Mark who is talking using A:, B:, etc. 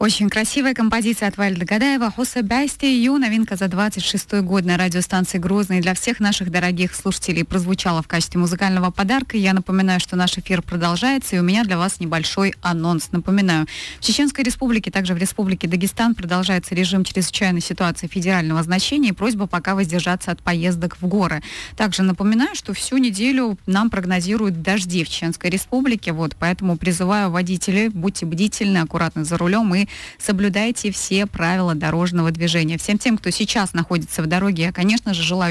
A: Очень красивая композиция от Вальды Гадаева «Хоса Бясти». Ее новинка за 26-й год на радиостанции «Грозный» для всех наших дорогих слушателей прозвучала в качестве музыкального подарка. Я напоминаю, что наш эфир продолжается, и у меня для вас небольшой анонс. Напоминаю, в Чеченской Республике, также в Республике Дагестан продолжается режим чрезвычайной ситуации федерального значения и просьба пока воздержаться от поездок в горы. Также напоминаю, что всю неделю нам прогнозируют дожди в Чеченской Республике, поэтому призываю водителей, будьте бдительны, аккуратны за рулем и соблюдайте все правила дорожного движения. Всем тем, кто сейчас находится в дороге, я, конечно же, желаю